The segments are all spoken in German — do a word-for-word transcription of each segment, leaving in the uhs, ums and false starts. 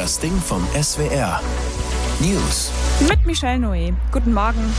Das Ding vom S W R. News. Mit Michelle Noé. Guten Morgen.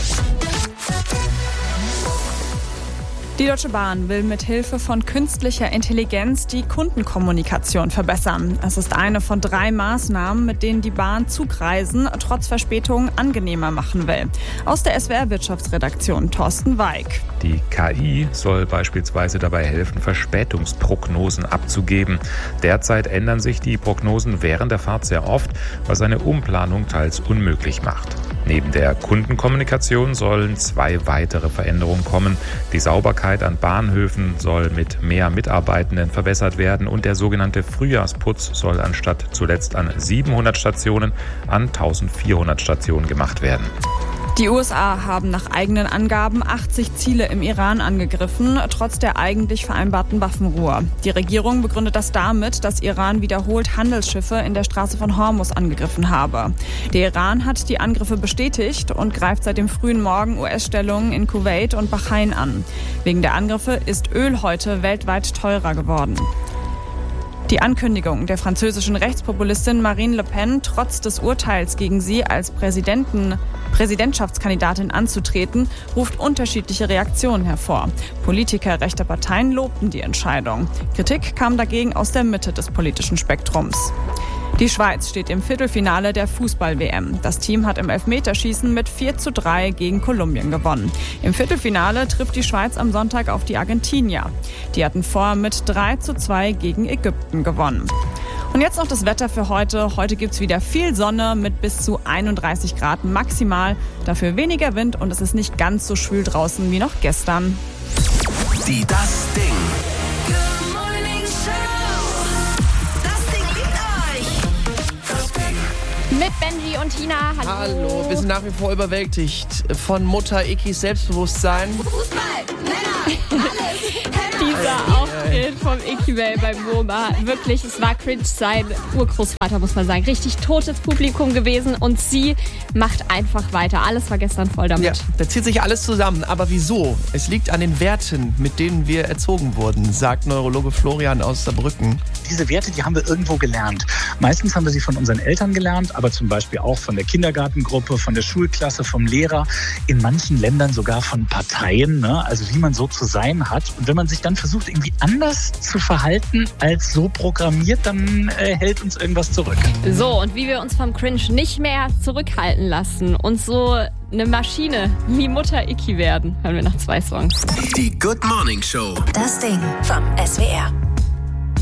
Die Deutsche Bahn will mit Hilfe von künstlicher Intelligenz die Kundenkommunikation verbessern. Es ist eine von drei Maßnahmen, mit denen die Bahn Zugreisen trotz Verspätungen angenehmer machen will. Aus der S W R-Wirtschaftsredaktion Thorsten Weig. Die K I soll beispielsweise dabei helfen, Verspätungsprognosen abzugeben. Derzeit ändern sich die Prognosen während der Fahrt sehr oft, was eine Umplanung teils unmöglich macht. Neben der Kundenkommunikation sollen zwei weitere Veränderungen kommen. Die Sauberkeit an Bahnhöfen soll mit mehr Mitarbeitenden verbessert werden und der sogenannte Frühjahrsputz soll anstatt zuletzt an siebenhundert Stationen an eintausendvierhundert Stationen gemacht werden. Die U S A haben nach eigenen Angaben achtzig Ziele im Iran angegriffen, trotz der eigentlich vereinbarten Waffenruhe. Die Regierung begründet das damit, dass Iran wiederholt Handelsschiffe in der Straße von Hormuz angegriffen habe. Der Iran hat die Angriffe bestätigt und greift seit dem frühen Morgen U S-Stellungen in Kuwait und Bahrain an. Wegen der Angriffe ist Öl heute weltweit teurer geworden. Die Ankündigung der französischen Rechtspopulistin Marine Le Pen, trotz des Urteils gegen sie als Präsidenten, Präsidentschaftskandidatin anzutreten, ruft unterschiedliche Reaktionen hervor. Politiker rechter Parteien lobten die Entscheidung. Kritik kam dagegen aus der Mitte des politischen Spektrums. Die Schweiz steht im Viertelfinale der Fußball-W M. Das Team hat im Elfmeterschießen mit vier zu drei gegen Kolumbien gewonnen. Im Viertelfinale trifft die Schweiz am Sonntag auf die Argentinier. Die hatten vorher mit drei zu zwei gegen Ägypten gewonnen. Und jetzt noch das Wetter für heute. Heute gibt es wieder viel Sonne mit bis zu einunddreißig Grad maximal. Dafür weniger Wind und es ist nicht ganz so schwül draußen wie noch gestern. Die Das Ding. Mit Benji und Tina. Hallo. Hallo, wir sind nach wie vor überwältigt von Mutter Ikis Selbstbewusstsein. Fußball, Männer, alles. Dieser Auftritt vom Iki-Bell beim MoMA. Wirklich, es war cringe sein Urgroßvater, muss man sagen. Richtig totes Publikum gewesen und sie macht einfach weiter. Alles war gestern voll damit. Ja, da zieht sich alles zusammen. Aber wieso? Es liegt an den Werten, mit denen wir erzogen wurden, sagt Neurologe Florian aus Saarbrücken. Diese Werte, die haben wir irgendwo gelernt. Meistens haben wir sie von unseren Eltern gelernt, aber zum Beispiel auch von der Kindergartengruppe, von der Schulklasse, vom Lehrer. In manchen Ländern sogar von Parteien, ne? Also wie man so zu sein hat. Und wenn man sich dann versucht, irgendwie anders zu verhalten als so programmiert, dann äh, hält uns irgendwas zurück. So, und wie wir uns vom Cringe nicht mehr zurückhalten lassen und so eine Maschine wie Mutter Iki werden, hören wir nach zwei Songs. Die Good Morning Show. Das Ding vom S W R.